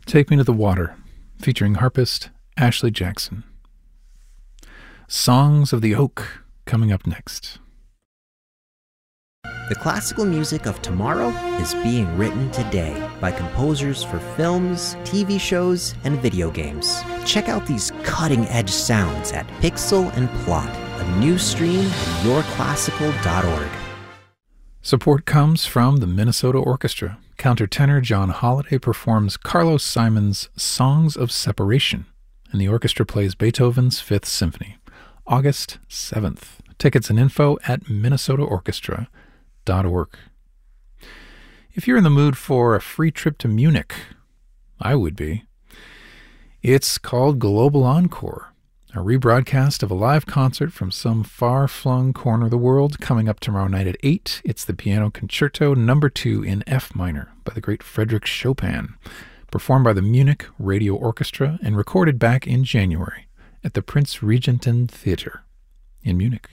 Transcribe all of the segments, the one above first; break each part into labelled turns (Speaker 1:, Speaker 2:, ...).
Speaker 1: Take Me to the Water, featuring harpist Ashley Jackson. Songs of the Oak, coming up next.
Speaker 2: The classical music of tomorrow is being written today by composers for films, TV shows, and video games. Check out these cutting-edge sounds at Pixel and Plot, a new stream at yourclassical.org.
Speaker 1: Support comes from the Minnesota Orchestra. Countertenor John Holliday performs Carlos Simon's Songs of Separation, and the orchestra plays Beethoven's Fifth Symphony, August 7th. Tickets and info at minnesotaorchestra.org. If you're in the mood for a free trip to Munich, I would be. It's called Global Encore, a rebroadcast of a live concert from some far-flung corner of the world coming up tomorrow night at 8. It's the Piano Concerto No. 2 in F minor by the great Frédéric Chopin, performed by the Munich Radio Orchestra and recorded back in January at the Prinzregenten Theater in Munich.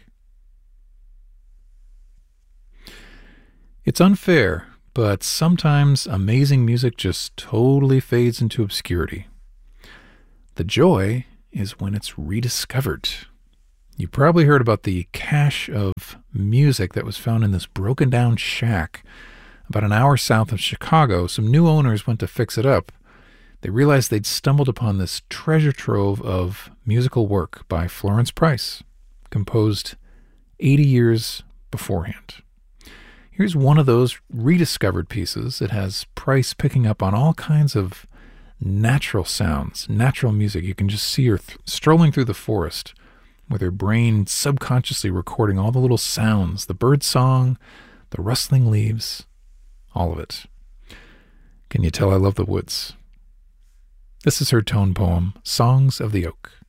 Speaker 1: It's unfair, but sometimes amazing music just totally fades into obscurity. The joy is when it's rediscovered. You probably heard about the cache of music that was found in this broken down shack about an hour south of Chicago. Some new owners went to fix it up. They realized they'd stumbled upon this treasure trove of musical work by Florence Price, composed 80 years beforehand. Here's one of those rediscovered pieces. It has Price picking up on all kinds of natural sounds, natural music. You can just see her strolling through the forest with her brain subconsciously recording all the little sounds, the bird song, the rustling leaves, all of it. Can you tell I love the woods? This is her tone poem, Songs of the Oak.